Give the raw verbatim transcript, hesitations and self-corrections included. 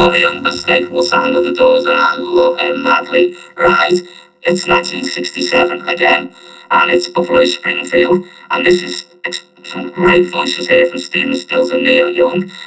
know the unmistakable sound of the doors and I love him madly. Right, it's nineteen sixty-seven again, and it's Buffalo Springfield, and this is some great voices here from Stephen Stills and Neil Young.